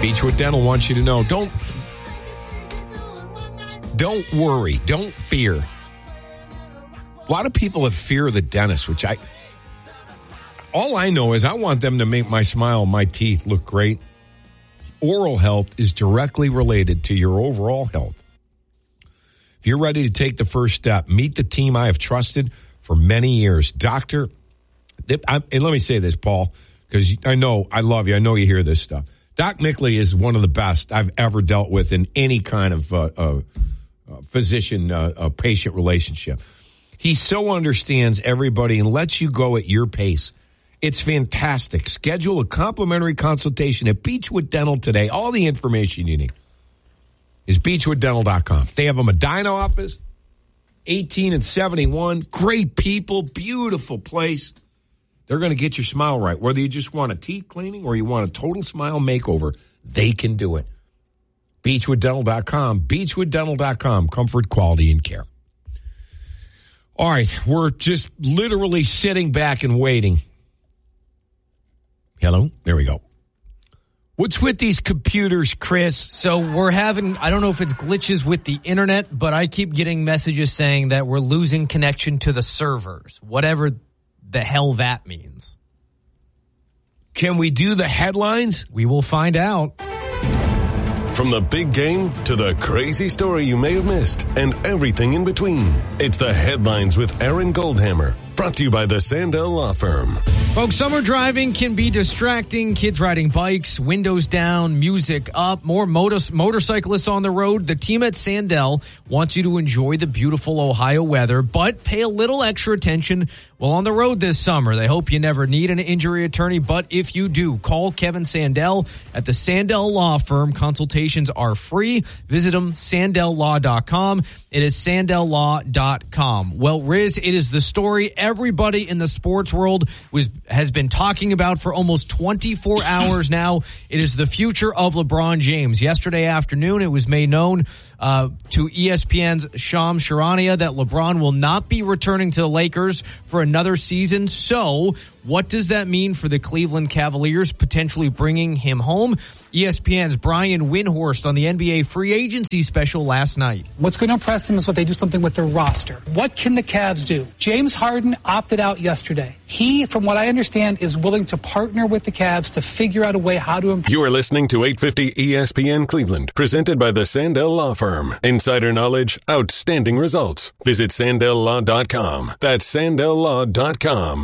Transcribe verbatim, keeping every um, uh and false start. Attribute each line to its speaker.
Speaker 1: Beechwood Dental wants you to know, don't, don't worry, don't fear. A lot of people have fear of the dentist, which I, all I know is I want them to make my smile and my teeth look great. Oral health is directly related to your overall health. If you're ready to take the first step, meet the team I have trusted for many years. Doctor, and let me say this, Paul, because I know, I love you. I know you hear this stuff. Doc Mickley is one of the best I've ever dealt with in any kind of uh, uh, physician-patient uh, relationship. He so understands everybody and lets you go at your pace. It's fantastic. Schedule a complimentary consultation at Beechwood Dental today. All the information you need is beechwood dental dot com. They have a Medina office, eighteen and seventy-one. Great people, beautiful place. They're going to get your smile right. Whether you just want a teeth cleaning or you want a total smile makeover, they can do it. beechwood dental dot com. beechwood dental dot com. Comfort, quality, and care. All right, we're just literally sitting back and waiting. Hello? There we go. What's with these computers, Chris?
Speaker 2: So we're having, I don't know if it's glitches with the internet, but I keep getting messages saying that we're losing connection to the servers, whatever the hell that means.
Speaker 1: Can we do the headlines?
Speaker 2: We will find out.
Speaker 3: From the big game to the crazy story you may have missed and everything in between. It's the Headlines with Aaron Goldhammer. Brought to you by the Sandell Law Firm.
Speaker 2: Folks, summer driving can be distracting. Kids riding bikes, windows down, music up, more motor- motorcyclists on the road. The team at Sandell wants you to enjoy the beautiful Ohio weather, but pay a little extra attention while on the road this summer. They hope you never need an injury attorney, but if you do, call Kevin Sandell at the Sandell Law Firm. Consultations are free. Visit them, sandell law dot com. It is sandell law dot com. Well, Riz, it is the story everybody in the sports world was has been talking about for almost twenty-four hours now. It is the future of LeBron James. Yesterday afternoon, it was made known uh, to E S P N's Shams Charania that LeBron will not be returning to the Lakers for another season. So what does that mean for the Cleveland Cavaliers potentially bringing him home? E S P N's Brian Windhorst on the N B A free agency special last night.
Speaker 4: What's going to impress them is what they do something with their roster. What can the Cavs do? James Harden opted out yesterday. He, from what I understand, is willing to partner with the Cavs to figure out a way how to improve.
Speaker 3: You are listening to eight fifty E S P N Cleveland, presented by the Sandell Law Firm. Insider knowledge, outstanding results. Visit sandell law dot com. That's sandell law dot com.